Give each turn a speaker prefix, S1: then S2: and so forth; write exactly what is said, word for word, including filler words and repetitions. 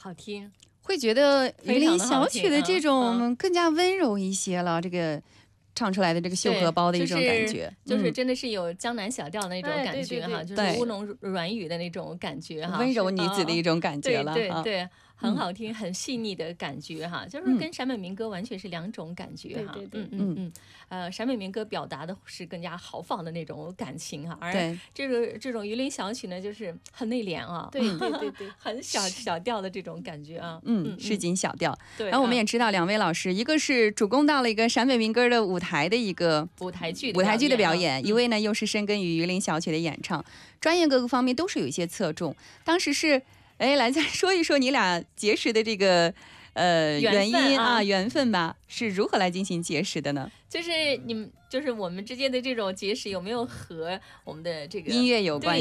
S1: 好听，
S2: 会觉得榆林小曲的这种更加温柔一些了，
S1: 嗯、
S2: 这个唱出来的这个绣荷包的一种感觉，
S1: 就是、就是真的是有江南小调的那种感觉哈、
S2: 哎，
S1: 就是乌龙软语的那种感觉哈，
S2: 温柔女子的一种感觉了，
S1: 对对对。很好听、嗯、很细腻的感觉哈，就是跟陕北民歌完全是两种感觉哈。
S2: 对对对，
S1: 嗯嗯嗯，呃，陕北民歌表达的是更加豪放的那种感情哈，而这个这种榆林小曲呢，就是很内敛啊，
S2: 对对对对，
S1: 很小小调的这种感觉啊。
S2: 嗯，市井小调。
S1: 对，
S2: 然后我们也知道两位老师，一个是主攻到了一个陕北民歌的舞台的一个
S1: 舞台剧
S2: 舞台剧的表演，
S1: 嗯、
S2: 一位呢又是深耕于榆林小曲的演唱，专业各个方面都是有一些侧重。当时是。哎，来再说一说你俩结识的这个呃原因啊，缘分吧，是如何来进行结识的呢？
S1: 就是你们，就是我们之间的这种结识有没有和我们的这个
S2: 音乐有关？